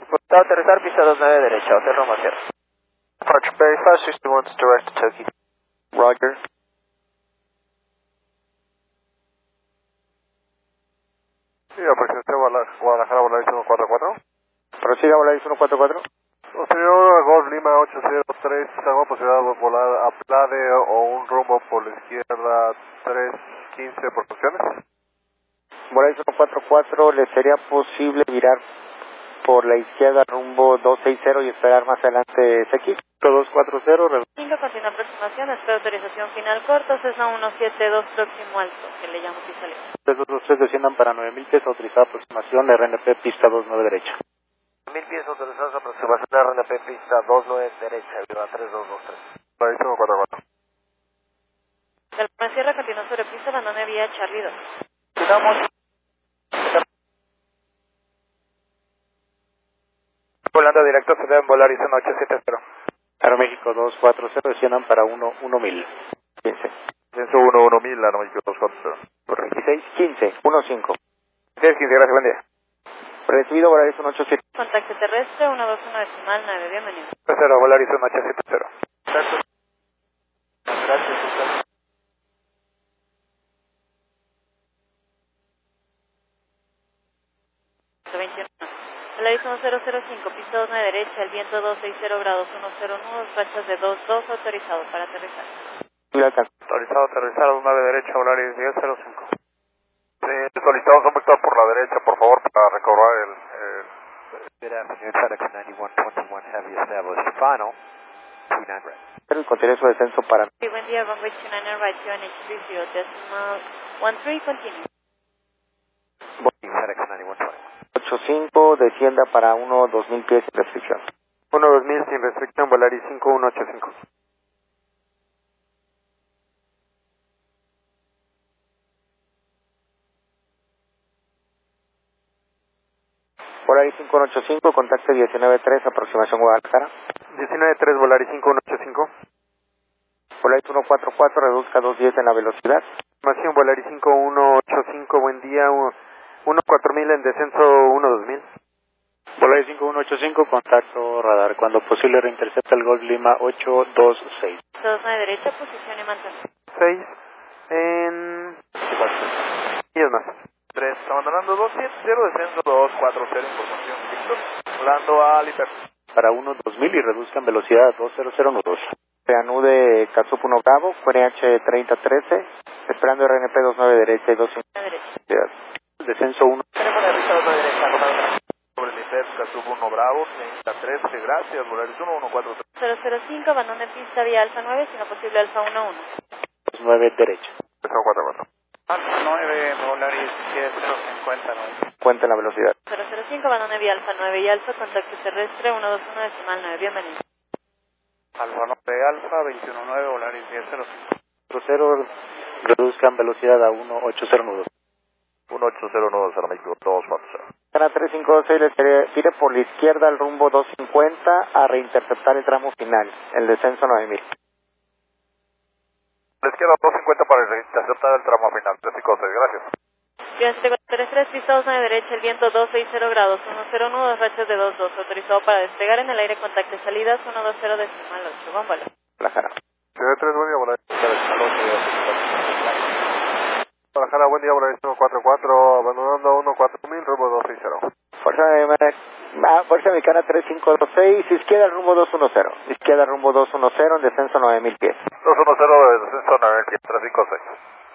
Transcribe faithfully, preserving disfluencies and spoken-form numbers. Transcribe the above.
Puedo aterrizar, pista dos nueve derecha, Hotel Roma Sierra. Departure Berry five sixty one to direct to Tokyo. Roger. Sí, aproximadamente Guadalajara, Volaris uno cuatro cuatro. Prosiga, Volaris uno cuatro cuatro. Señor Golf Lima ocho cero tres, ¿alguna posibilidad de volar a Plade o un rumbo por la izquierda tres quince por funciones? Volaris uno cuatro cuatro, ¿le sería posible virar por la izquierda rumbo dos seis cero y esperar más adelante S X? dos cuatro cero. cinco, continúa aproximación, espero autorización final corto, Cessna uno siete dos, próximo alto, que le llamo si salió. tres dos dos tres, desciendan para nueve mil pies, autorizada aproximación, R N P, pista dos nueve derecha. Mil pies autorizados, aproximación de R N P, pista dos nueve derecha, viva tres dos dos tres. Volaris uno cuatro cuatro. Del Roma Sierra continúa sobre pista, abandone vía Charlie dos. Estamos volando directo, se deben volar uno ocho siete cero. Aeroméxico dos cuatro cero, desciendan para uno uno mil. quince. Descenso uno uno mil, Aeroméxico dos cuatro cero. veintiséis quince, uno cinco. diez quince, gracias, buen día. Recibido, Volaris uno ocho siete. Contacto terrestre, uno dos uno decimal nueve, bienvenido. cero, Volaris uno ocho siete cero. Gracias. Gracias. veintiuno. Volaris uno cero cero cinco, pista dos nueve derecha, el viento dos seis cero grados uno cero nudos, rachas de dos dos, autorizado para aterrizar. Autorizado aterrizar a nueve derecha, Volaris diez cero cinco. Sí, solicitamos un vector por la derecha, por favor, para recobrar el... el... Good afternoon, FedEx ninety-one twenty-one Heavy established. Final. two nine red. Pero continúe su descenso para... Sí, buen día, runway two nine right, two N H three zero, decimal one three, continue. FedEx ninety-one twenty-one. ocho cinco, descienda para uno dos mil pies sin restricción. uno dos mil sin restricción, Volaris cinco uno ocho cinco. Volaris cinco uno ocho cinco, contacto diecinueve tres, aproximación Guadalajara. diecinueve tres, Volaris cinco uno ocho cinco. Volaris uno cuatro cuatro, reduzca dos diez en la velocidad. Información Volaris cinco uno ocho cinco, buen día, uno cuatro mil en descenso uno dos mil. Volaris cinco uno ocho cinco, contacto radar. Cuando posible reintercepta el Golf Lima ocho dos seis. dos nueve derecha, posición y mantén. seis en... y es más. tres, abandonando dos siete cero, descenso dos cuatro cero, información Víctor. Volando a Liter. Para uno dos mil y reduzcan velocidad a dos cero cero nudos. Reanude Casup uno Bravo, Q N H treinta trece, esperando R N P dos nueve derecha y dos cinco. Derecha. Descenso uno. Tenemos la pista dos nueve derecha, Romeo. Sobre el IFEF, Casup uno Bravo, treinta trece, gracias, Volaris uno uno cuatro tres. cero cero cinco, abandone pista vía Alfa nueve, si no posible Alfa uno uno. dos nueve derecha. uno cuatro cuatro. Alfa nueve, Volaris diez cero cincuenta nueve. Cuenta la velocidad. cero cero cinco, abandone vía Alfa nueve y Alfa, contacto terrestre uno dos uno decimal nueve, bienvenido. Alfa nueve, Alfa veintiuno nueve, Volaris diez cero cinco. cero cero, reduzcan velocidad a uno ocho cero nudos. uno ocho cero nueve, Aeroméxico dos cuatro cero. Para tres cinco dos seis, le tire por la izquierda al rumbo dos cincuenta a reinterceptar el tramo final, el descenso nueve mil. A la izquierda dos cincuenta para interceptar el tramo final, tres cinco seis, gracias. Vía siete cuatro tres tres, pista dos nueve derecha, el viento dos seis cero grados uno cero nudos, rachas de dos dos, autorizado para despegar en el aire, contacto salidas uno dos cero decimal ocho, bombala. Guadalajara. ciudad tres, buen día, Volaris. Guadalajara, buen día, Volaris uno cuatro cuatro, abandonando uno cuatro mil, rumbo dos seis cero. Fuerza, eh, ah, Fuerza Americana tres cinco dos seis, izquierda al rumbo dos uno cero. Izquierda al rumbo dos uno cero, en descenso nueve mil pies. dos uno cero de descenso nueve mil, tres cinco seis.